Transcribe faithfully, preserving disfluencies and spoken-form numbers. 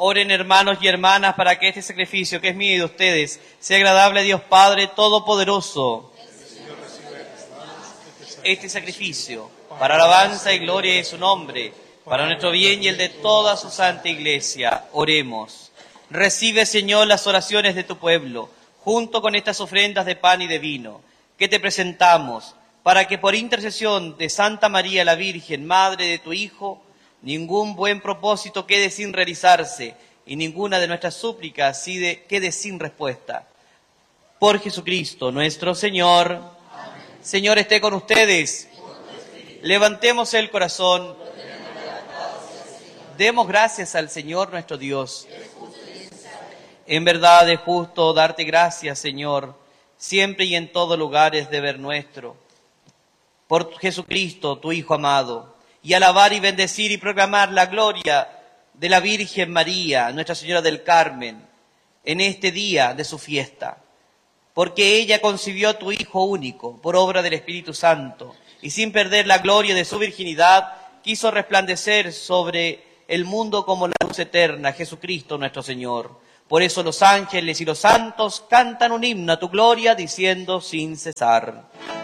Oren, hermanos y hermanas, para que este sacrificio que es mío y de ustedes sea agradable a Dios Padre Todopoderoso. Este sacrificio, para alabanza y gloria de su nombre, para nuestro bien y el de toda su santa Iglesia. Oremos. Recibe, Señor, las oraciones de tu pueblo, junto con estas ofrendas de pan y de vino, que te presentamos, para que por intercesión de Santa María la Virgen, Madre de tu Hijo, ningún buen propósito quede sin realizarse y ninguna de nuestras súplicas quede sin respuesta. Por Jesucristo nuestro Señor. Amén. Señor, esté con ustedes. Levantemos el corazón. Demos gracias al Señor nuestro Dios. En verdad es justo darte gracias, Señor, siempre y en todo lugar es deber nuestro. Por Jesucristo, tu Hijo amado, y alabar y bendecir y proclamar la gloria de la Virgen María, Nuestra Señora del Carmen, en este día de su fiesta. Porque ella concibió a tu Hijo único, por obra del Espíritu Santo, y sin perder la gloria de su virginidad, quiso resplandecer sobre el mundo como la luz eterna, Jesucristo nuestro Señor. Por eso los ángeles y los santos cantan un himno a tu gloria, diciendo sin cesar: